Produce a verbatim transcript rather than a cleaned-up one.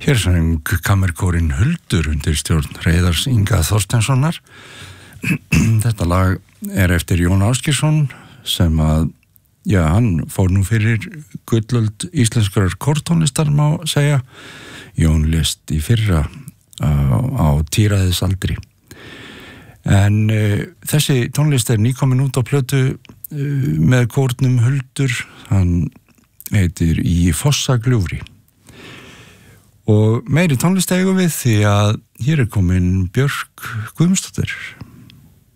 Hér söng kammerkórinn Huldur undir stjórn Hreiðars Inga Þorsteinssonar. Þetta lag er eftir Jón Ásgeirsson sem að, já, hann fór nú fyrir gullöld íslenskrar kórtónlistar má segja. Jón lést í fyrra á, á tíræðisaldri. En uh, þessi tónlist er nýkomin út á plötu uh, með kórnum Huldur. Hann heitir Í Fossagljúfri. Og meiri tónlist eigum við því að hér er komin Björk Guðmundsdóttir.